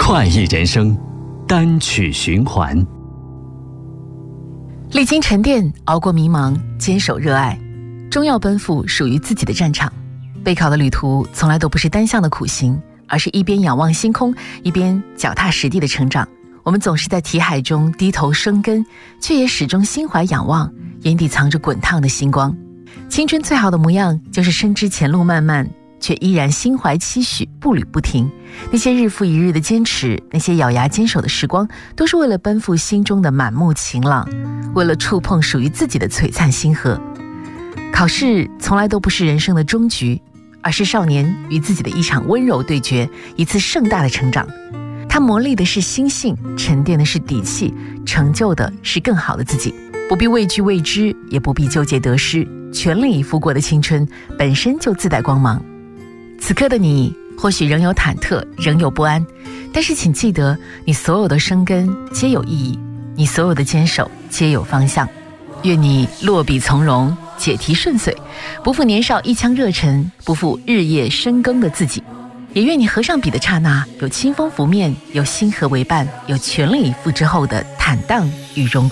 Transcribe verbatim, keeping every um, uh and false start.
快意人生，单曲循环。 历经沉淀，熬过迷茫，坚守热爱，终要奔赴属于自己的战场。备考的旅途从来都不是单向的苦行，而是一边仰望星空，一边脚踏实地的成长。我们总是在题海中低头生根，却也始终心怀仰望，眼底藏着滚烫的星光。青春最好的模样，就是深知前路漫漫，却依然心怀期许，步履不停。那些日复一日的坚持，那些咬牙坚守的时光，都是为了奔赴心中的满目晴朗，为了触碰属于自己的璀璨星河。考试从来都不是人生的终局，而是少年与自己的一场温柔对决，一次盛大的成长。它磨砺的是心性，沉淀的是底气，成就的是更好的自己。不必畏惧未知，也不必纠结得失，全力以赴过的青春本身就自带光芒。此刻的你或许仍有忐忑，仍有不安，但是请记得，你所有的生根皆有意义，你所有的坚守皆有方向。愿你落笔从容，解题顺遂，不负年少一腔热忱，不负日夜深耕的自己。也愿你合上笔的刹那，有清风拂面，有星河为伴，有全力以赴之后的坦荡与荣光。